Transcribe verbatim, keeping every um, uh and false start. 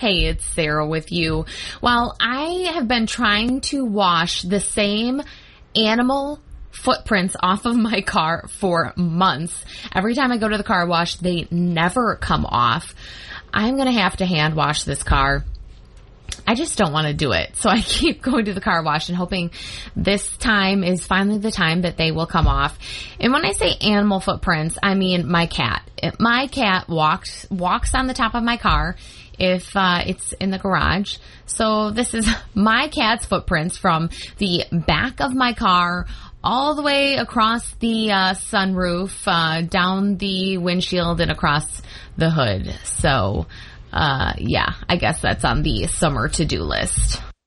Hey, it's Sarah with you. Well, I have been trying to wash the same animal footprints off of my car for months. Every time I go to the car wash, they never come off. I'm going to have to hand wash this car. I just don't want to do it. So I keep going to the car wash and hoping this time is finally the time that they will come off. And when I say animal footprints, I mean my cat. My cat walks walks on the top of my car if uh, it's in the garage. So this is my cat's footprints from the back of my car all the way across the uh, sunroof, uh, down the windshield, and across the hood. So, uh, yeah, I guess that's on the summer to-do list.